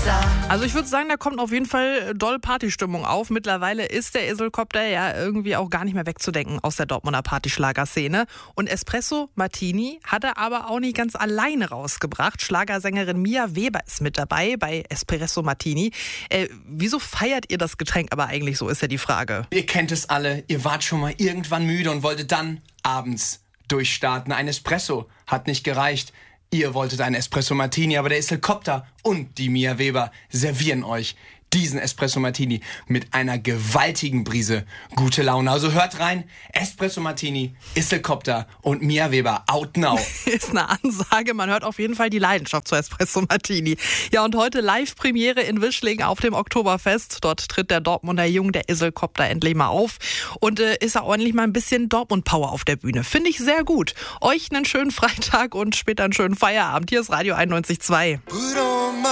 Also ich würde sagen, da kommt auf jeden Fall doll Partystimmung auf. Mittlerweile ist der Eselkopter ja irgendwie auch gar nicht mehr wegzudenken aus der Dortmunder Partyschlagerszene. Und Espresso Martini hat er aber auch nicht ganz alleine rausgebracht. Schlagersängerin Mia Weber ist mit dabei bei Espresso Martini. Wieso feiert ihr das Getränk aber eigentlich so, ist ja die Frage. Ihr kennt es alle, ihr wart schon mal irgendwann müde und wolltet dann abends durchstarten. Ein Espresso hat nicht gereicht. Ihr wolltet einen Espresso Martini, aber der Eselkopter und die Mia Weber servieren euch diesen Espresso Martini mit einer gewaltigen Prise gute Laune. Also hört rein, Espresso Martini, Eselkopter und Mia Weber, out now. Ist eine Ansage, man hört auf jeden Fall die Leidenschaft zu Espresso Martini. Ja, und heute Live-Premiere in Wischlingen auf dem Oktoberfest. Dort tritt der Dortmunder Jung, der Eselkopter, endlich mal auf. Und ist er ordentlich mal ein bisschen Dortmund-Power auf der Bühne. Finde ich sehr gut. Euch einen schönen Freitag und später einen schönen Feierabend. Hier ist Radio 91.2.